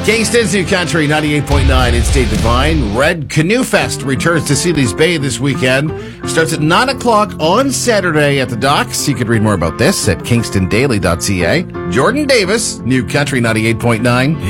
Kingston's New Country 98.9. It's Dave Devine. Red Canoe Fest returns to Sealy's Bay this weekend. Starts at 9 o'clock on Saturday at the docks. You can read more about this at kingstondaily.ca. Jordan Davis, New Country 98.9.